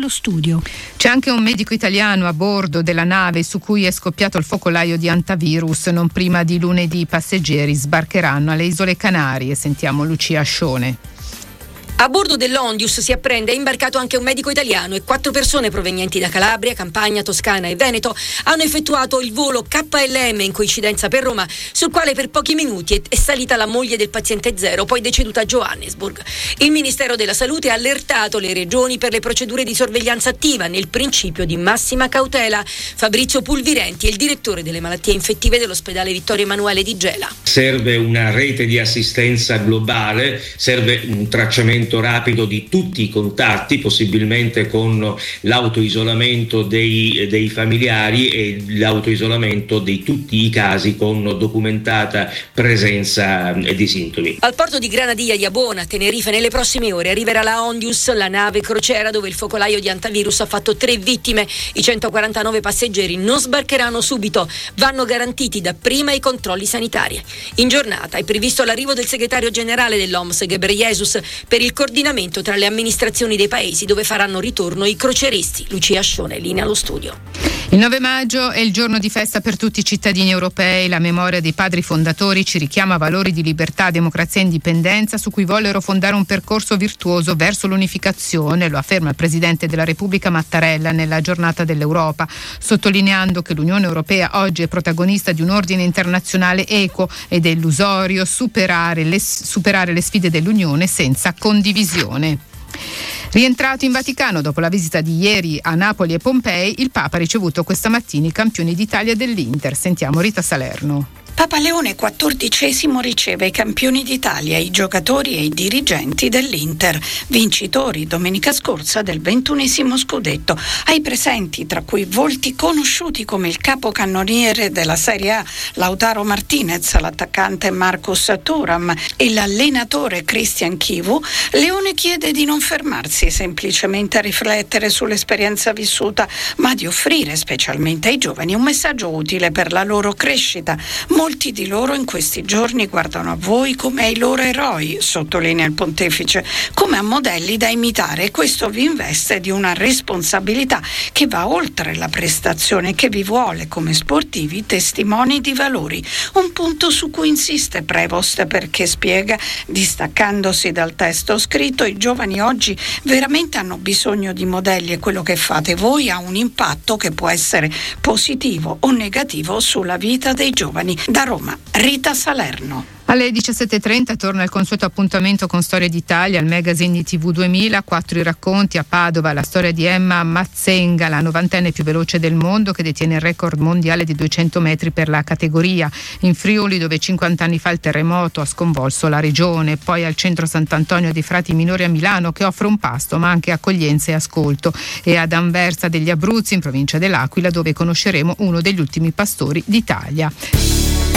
Studio. C'è anche un medico italiano a bordo della nave su cui è scoppiato il focolaio di antivirus. Non prima di lunedì i passeggeri sbarcheranno alle Isole Canarie. Sentiamo Lucia Ascione. A bordo dell'Ondius si apprende è imbarcato anche un medico italiano e 4 persone provenienti da Calabria, Campania, Toscana e Veneto hanno effettuato il volo KLM in coincidenza per Roma, sul quale per pochi minuti è salita la moglie del paziente zero, poi deceduta a Johannesburg. Il Ministero della Salute ha allertato le regioni per le procedure di sorveglianza attiva nel principio di massima cautela. Fabrizio Pulvirenti è il direttore delle malattie infettive dell'ospedale Vittorio Emanuele di Gela. Serve una rete di assistenza globale, serve un tracciamento rapido di tutti i contatti, possibilmente con l'autoisolamento dei familiari e l'autoisolamento di tutti i casi con documentata presenza di sintomi. Al porto di Granadia di Abona, Tenerife, nelle prossime ore arriverà la Ondius, la nave crociera dove il focolaio di antivirus ha fatto 3 vittime. I 149 passeggeri non sbarcheranno subito, vanno garantiti dapprima i controlli sanitari. In giornata è previsto l'arrivo del segretario generale dell'OMS, Ghebreyesus, per il coordinamento tra le amministrazioni dei paesi dove faranno ritorno i croceristi. Lucia Ascione, linea allo studio. Il 9 maggio è il giorno di festa per tutti i cittadini europei. La memoria dei padri fondatori ci richiama a valori di libertà, democrazia e indipendenza su cui vollero fondare un percorso virtuoso verso l'unificazione, lo afferma il Presidente della Repubblica Mattarella nella giornata dell'Europa, sottolineando che l'Unione Europea oggi è protagonista di un ordine internazionale equo ed è illusorio superare le sfide dell'Unione senza condivisione. Rientrato in Vaticano dopo la visita di ieri a Napoli e Pompei, il Papa ha ricevuto questa mattina i campioni d'Italia dell'Inter. Sentiamo Rita Salerno. Papa Leone XIV riceve i campioni d'Italia, i giocatori e i dirigenti dell'Inter, vincitori domenica scorsa del 21° scudetto. Ai presenti, tra cui volti conosciuti come il capocannoniere della Serie A Lautaro Martinez, l'attaccante Marcus Thuram e l'allenatore Christian Chivu, Leone chiede di non fermarsi semplicemente a riflettere sull'esperienza vissuta, ma di offrire specialmente ai giovani un messaggio utile per la loro crescita. Molti di loro in questi giorni guardano a voi come ai loro eroi, sottolinea il pontefice, come a modelli da imitare, e questo vi investe di una responsabilità che va oltre la prestazione, che vi vuole come sportivi testimoni di valori. Un punto su cui insiste Prevost, perché spiega, distaccandosi dal testo scritto, i giovani oggi veramente hanno bisogno di modelli e quello che fate voi ha un impatto che può essere positivo o negativo sulla vita dei giovani. Da Roma, Rita Salerno. Alle 17.30 torna il consueto appuntamento con Storia d'Italia, il magazine di TV 2000, 4 i racconti. A Padova la storia di Emma Mazzenga, la 90enne più veloce del mondo che detiene il record mondiale di 200 metri per la categoria. In Friuli, dove 50 anni fa il terremoto ha sconvolto la regione. Poi al centro Sant'Antonio dei Frati Minori a Milano, che offre un pasto ma anche accoglienza e ascolto. E ad Anversa degli Abruzzi, in provincia dell'Aquila, dove conosceremo uno degli ultimi pastori d'Italia.